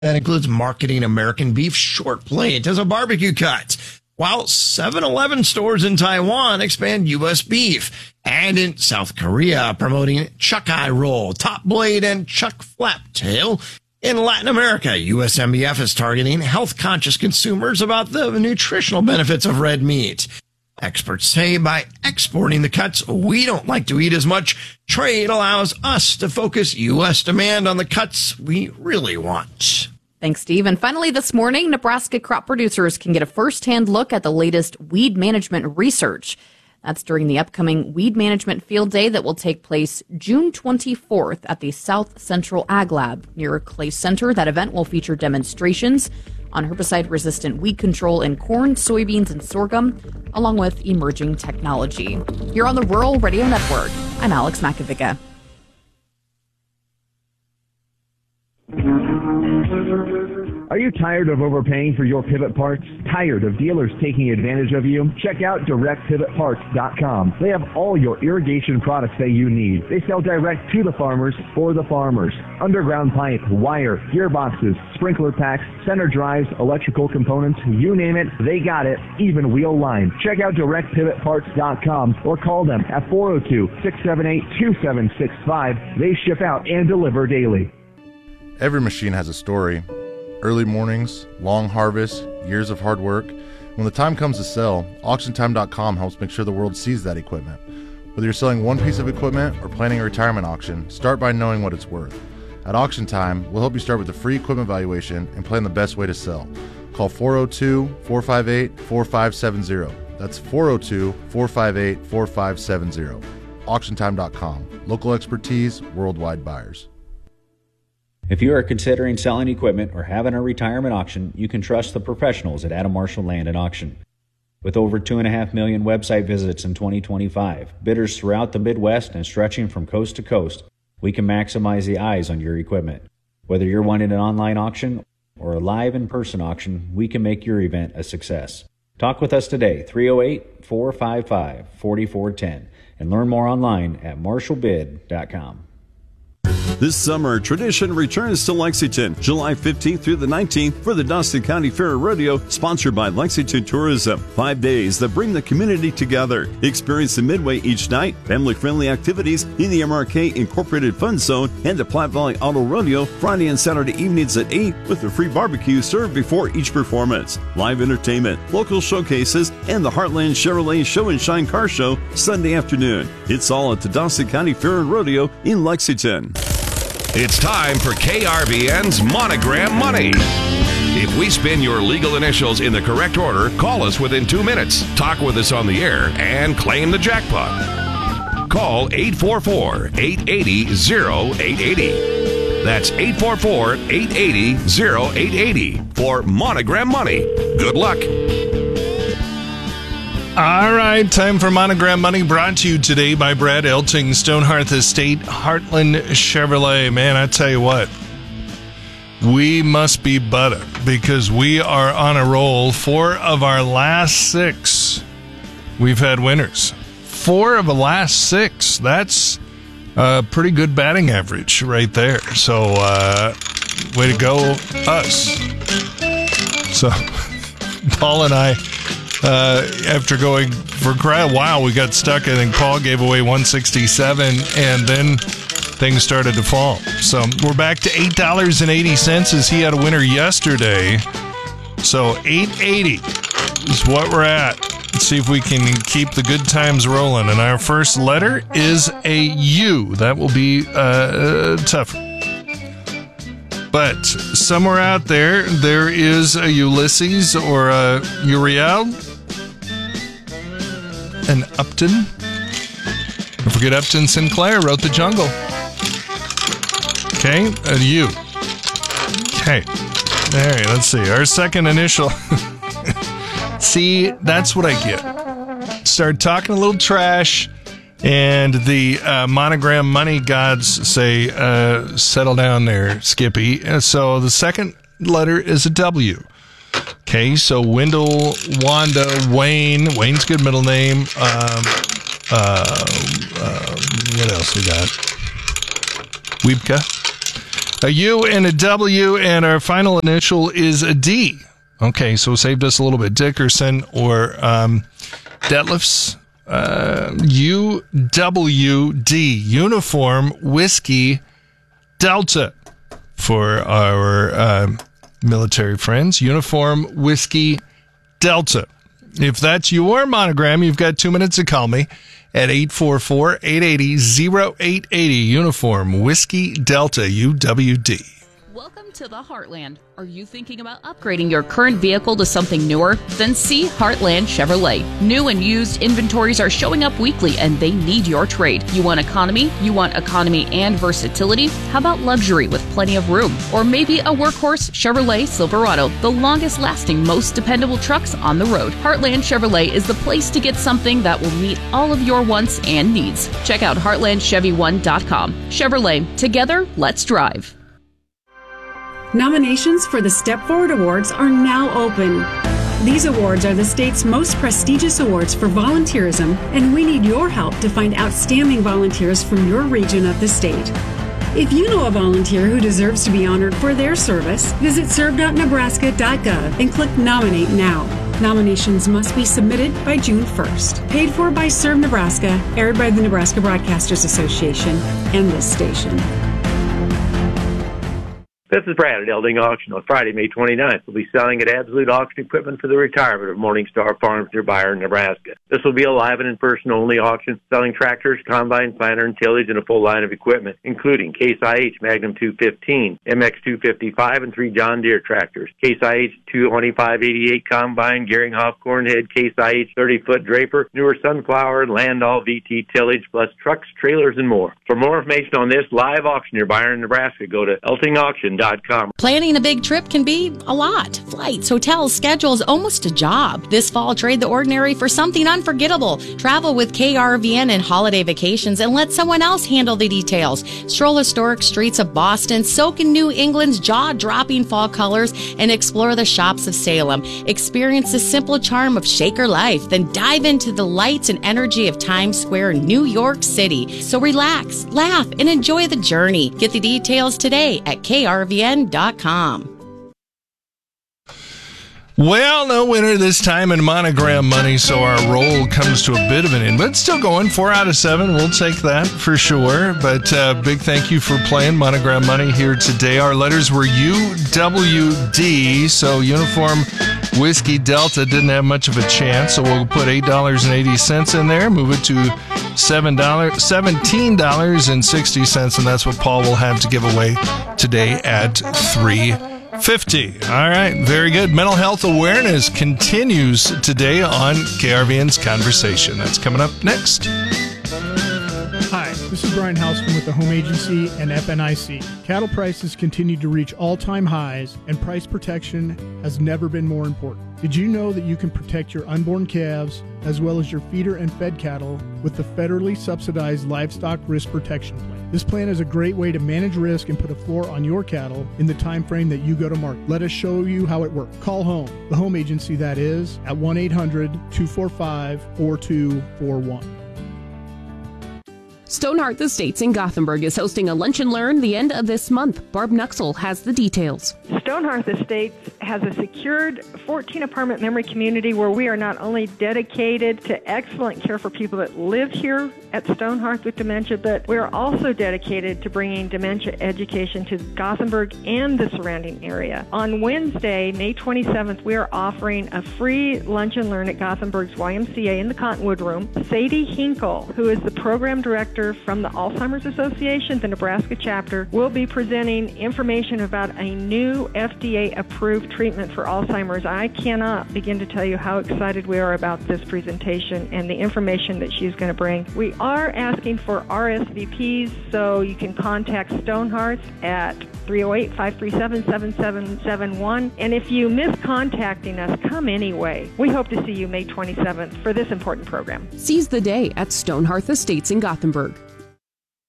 That includes marketing American beef short plate as a barbecue cut, while 7-Eleven stores in Taiwan expand U.S. beef, and in South Korea promoting chuck eye roll, top blade, and chuck flap tail. In Latin America, USMBF is targeting health-conscious consumers about the nutritional benefits of red meat. Experts say by exporting the cuts we don't like to eat as much, trade allows us to focus U.S. demand on the cuts we really want. Thanks, Steve. And finally this morning, Nebraska crop producers can get a first-hand look at the latest weed management research. That's during the upcoming Weed Management Field Day that will take place June 24th at the South Central Ag Lab near Clay Center. That event will feature demonstrations on herbicide-resistant weed control in corn, soybeans, and sorghum, along with emerging technology. You're on the Rural Radio Network. I'm Alex Makovica. Are you tired of overpaying for your pivot parts? Tired of dealers taking advantage of you? Check out DirectPivotParts.com. They have all your irrigation products that you need. They sell direct to the farmers for the farmers. Underground pipe, wire, gearboxes, sprinkler packs, center drives, electrical components, you name it, they got it, even wheel line. Check out DirectPivotParts.com or call them at 402-678-2765. They ship out and deliver daily. Every machine has a story. Early mornings, long harvests, years of hard work. When the time comes to sell, AuctionTime.com helps make sure the world sees that equipment. Whether you're selling one piece of equipment or planning a retirement auction, start by knowing what it's worth. At Auction Time, we'll help you start with a free equipment valuation and plan the best way to sell. Call 402-458-4570. That's 402-458-4570. AuctionTime.com. Local expertise, worldwide buyers. If you are considering selling equipment or having a retirement auction, you can trust the professionals at Adam Marshall Land and Auction. With over 2.5 million website visits in 2025, bidders throughout the Midwest and stretching from coast to coast, we can maximize the eyes on your equipment. Whether you're wanting an online auction or a live in-person auction, we can make your event a success. Talk with us today, 308-455-4410, and learn more online at marshallbid.com. This summer, Tradition returns to Lexington, July 15th through the 19th for the Dawson County Fair and Rodeo, sponsored by Lexington Tourism. 5 days that bring the community together. Experience the Midway each night, family-friendly activities in the MRK Incorporated Fun Zone, and the Platte Valley Auto Rodeo Friday and Saturday evenings at 8 with a free barbecue served before each performance. Live entertainment, local showcases, and the Heartland Chevrolet Show and Shine Car Show Sunday afternoon. It's all at the Dawson County Fair and Rodeo in Lexington. It's time for KRVN's Monogram Money. If we spin your legal initials in the correct order, call us within 2 minutes, talk with us on the air, and claim the jackpot. Call 844-880-0880. That's 844-880-0880 for Monogram Money. Good luck. All right, time for Monogram Money, brought to you today by Brad Elting, Stonehearth Estate, Heartland Chevrolet. Man, I tell you what, we must be butter because we are on a roll. 4 of our last 6, we've had winners. 4 of the last 6. That's a pretty good batting average right there. So, way to go, us. So, Paul and I, after going for quite a while, we got stuck. I think Paul gave away 167, and then things started to fall. So we're back to $8.80 as he had a winner yesterday. So $8.80 is what we're at. Let's see if we can keep the good times rolling. And our first letter is a U. That will be tough. But somewhere out there, there is a Ulysses or a Uriel. An Upton. Don't forget Upton Sinclair wrote The Jungle. Okay, a U. Okay. All right, let's see. Our second initial. See, that's what I get. Start talking a little trash, and the Monogram Money gods say, settle down there, Skippy. So the second letter is a W. Okay, so Wendell, Wanda, Wayne. Wayne's a good middle name. What else we got? Wiebke. A U and a W, and our final initial is a D. Okay, so saved us a little bit. Dickerson or Detlefs. UWD, Uniform Whiskey Delta, for our military friends. Uniform Whiskey Delta. If that's your monogram, you've got 2 minutes to call me at 844-880-0880. Uniform Whiskey Delta, UWD. Welcome to the Heartland. Are you thinking about upgrading your current vehicle to something newer? Then see Heartland Chevrolet. New and used inventories are showing up weekly, and they need your trade. You want economy? You want economy and versatility? How about luxury with plenty of room? Or maybe a workhorse Chevrolet Silverado, the longest-lasting, most dependable trucks on the road. Heartland Chevrolet is the place to get something that will meet all of your wants and needs. Check out heartlandchevy1.com. Chevrolet. Together, let's drive. Nominations for the Step Forward Awards are now open. These awards are the state's most prestigious awards for volunteerism, and we need your help to find outstanding volunteers from your region of the state. If you know a volunteer who deserves to be honored for their service, visit serve.nebraska.gov and click Nominate Now. Nominations must be submitted by June 1st. Paid for by Serve Nebraska, aired by the Nebraska Broadcasters Association and this station. This is Brad at Elding Auction. On Friday, May 29th, we'll be selling at Absolute Auction equipment for the retirement of Morningstar Farms near Byron, Nebraska. This will be a live and in-person only auction, selling tractors, combine, planter, and tillage, and a full line of equipment, including Case IH Magnum 215, MX 255, and 3 John Deere tractors, Case IH 22588 combine, Geringhoff Cornhead, Case IH 30-foot draper, newer Sunflower, Landall VT tillage, plus trucks, trailers, and more. For more information on this live auction near Byron, Nebraska, go to eltingauction.com. Planning a big trip can be a lot. Flights, hotels, schedules, almost a job. This fall, trade the ordinary for something unforgettable. Travel with KRVN and holiday vacations and let someone else handle the details. Stroll historic streets of Boston, soak in New England's jaw-dropping fall colors, and explore the shops of Salem. Experience the simple charm of Shaker life, then dive into the lights and energy of Times Square, New York City. So relax, laugh, and enjoy the journey. Get the details today at KRVN.com. Well, no winner this time in monogram money, so our roll comes to a bit of an end. But still going, 4 out of 7. We'll take that for sure. But big thank you for playing monogram money here today. Our letters were UWD, so Uniform Whiskey Delta didn't have much of a chance. So we'll put $8.80 in there, move it to $17.60, and that's what Paul will have to give away today at 3:50. All right, very good. Mental health awareness continues today on KRVN's Conversation. That's coming up next. Hi, this is Brian Houston with the Home Agency and FNIC. Cattle prices continue to reach all-time highs, and price protection has never been more important. Did you know that you can protect your unborn calves as well as your feeder and fed cattle with the federally subsidized Livestock Risk Protection Plan? This plan is a great way to manage risk and put a floor on your cattle in the time frame that you go to market. Let us show you how it works. Call home, the home agency that is, at 1-800-245-4241. Stonehearth Estates in Gothenburg is hosting a Lunch and Learn the end of this month. Barb Nuxel has the details. Stonehearth Estates has a secured 14-apartment memory community where we are not only dedicated to excellent care for people that live here at Stonehearth with dementia, but we are also dedicated to bringing dementia education to Gothenburg and the surrounding area. On Wednesday, May 27th, we are offering a free Lunch and Learn at Gothenburg's YMCA in the Cottonwood Room. Sadie Hinkle, who is the program director from the Alzheimer's Association, the Nebraska chapter, will be presenting information about a new FDA-approved treatment for Alzheimer's. I cannot begin to tell you how excited we are about this presentation and the information that she's going to bring. We are asking for RSVPs, so you can contact Stonehearth at 308-537-7771. And if you miss contacting us, come anyway. We hope to see you May 27th for this important program. Seize the day at Stonehearth Estates in Gothenburg.